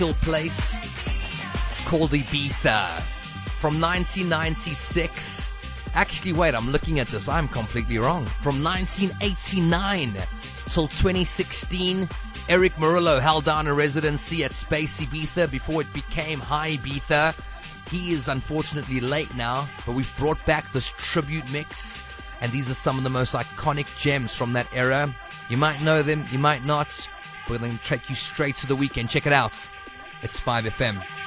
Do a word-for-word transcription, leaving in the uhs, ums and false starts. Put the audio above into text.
place. It's called Ibiza. From nineteen ninety-six. Actually, wait, I'm looking at this. I'm completely wrong. From nineteen eighty-nine till twenty sixteen, Eric Murillo held down a residency at Space Ibiza before it became High Ibiza. He is unfortunately late now, but we've brought back this tribute mix, and these are some of the most iconic gems from that era. You might know them, you might not. We're going to take you straight to the weekend. Check it out. It's five F M.